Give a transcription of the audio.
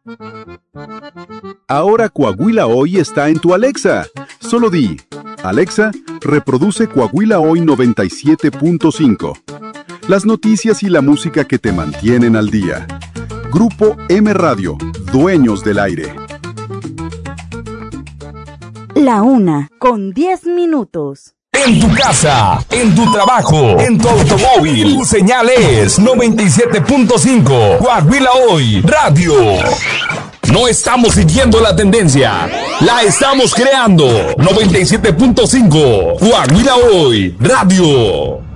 Ahora Coahuila Hoy está en tu Alexa. Solo di, Alexa, reproduce Coahuila Hoy 97.5. Las noticias y la música que te mantienen al día. Grupo M Radio, dueños del aire. 1:10. En tu casa, en tu trabajo, en tu automóvil, tu señal es 97.5. Coahuila Hoy Radio. No estamos siguiendo la tendencia, la estamos creando. 97.5. Coahuila Hoy Radio.